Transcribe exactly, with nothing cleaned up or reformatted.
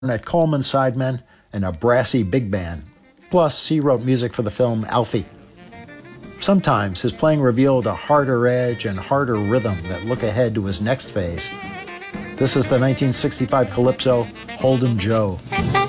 at Coleman Sidemen and a brassy big band. Plus, he wrote music for the film Alfie. Sometimes his playing revealed a harder edge and harder rhythm that look ahead to his next phase. This is the nineteen sixty-five calypso, Hold'em Joe.